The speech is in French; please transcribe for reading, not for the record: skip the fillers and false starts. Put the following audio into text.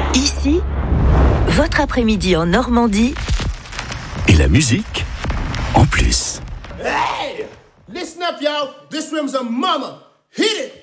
Ici, votre après-midi en Normandie. Et la musique en plus. Hey! Listen up, y'all. This room's a mama. Hit it!